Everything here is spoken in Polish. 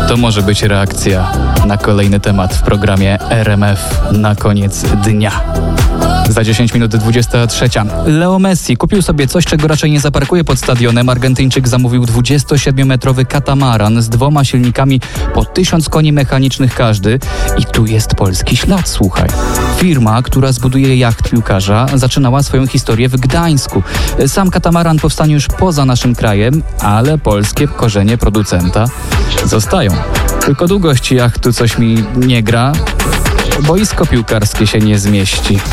To może być reakcja na kolejny temat w programie RMF na koniec dnia. Za 10 minut 23. Leo Messi kupił sobie coś, czego raczej nie zaparkuje pod stadionem. Argentyńczyk zamówił 27-metrowy katamaran z 2 silnikami po 1000 koni mechanicznych każdy. I tu jest polski ślad, słuchaj. Firma, która zbuduje jacht piłkarza, zaczynała swoją historię w Gdańsku. Sam katamaran powstanie już poza naszym krajem, ale polskie korzenie producenta zostają. Tylko długość jachtu coś mi nie gra. Boisko piłkarskie się nie zmieści.